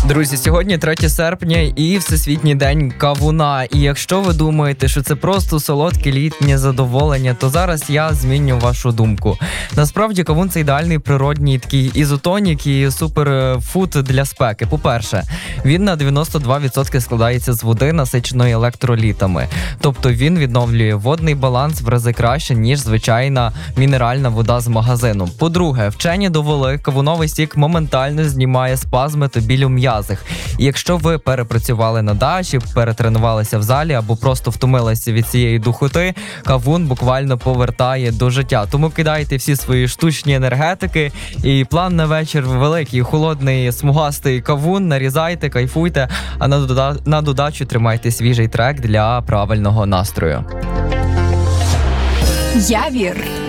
Друзі, сьогодні 3 серпня і Всесвітній день кавуна. І якщо ви думаєте, що це просто солодке літнє задоволення, то зараз я зміню вашу думку. Насправді кавун – це ідеальний природній такий ізотонік і суперфуд для спеки. По-перше, він на 92% складається з води, насиченої електролітами. Тобто він відновлює водний баланс в рази краще, ніж звичайна мінеральна вода з магазину. По-друге, вчені довели, кавуновий сік моментально знімає спазми та біль у м'язах. І якщо ви перепрацювали на дачі, перетренувалися в залі або просто втомилися від цієї духоти, кавун буквально повертає до життя. Тому кидайте всі свої штучні енергетики і план на вечір великий, холодний, смугастий кавун, нарізайте, кайфуйте, а на додачу тримайте свіжий трек для правильного настрою. Явір.